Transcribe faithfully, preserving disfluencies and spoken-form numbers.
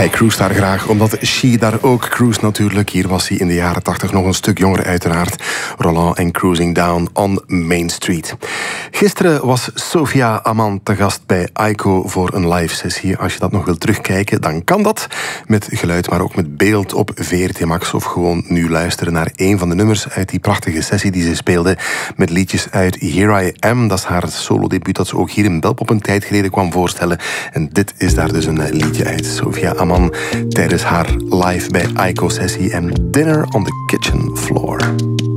Hij cruist daar graag, omdat she daar ook cruist natuurlijk. Hier was hij in de jaren tachtig nog een stuk jonger uiteraard. Roland en Cruising Down on Main Street. Gisteren was Sophia Amman te gast bij Aiko voor een live sessie. Als je dat nog wilt terugkijken, dan kan dat. Met geluid, maar ook met beeld op V R T Max. Of gewoon nu luisteren naar een van de nummers uit die prachtige sessie die ze speelde. Met liedjes uit Here I Am. Dat is haar solo-debuut dat ze ook hier in Belpop een tijd geleden kwam voorstellen. En dit is daar dus een liedje uit. Sophia Amman tijdens haar live bij Aiko sessie en Dinner on the Kitchen Floor.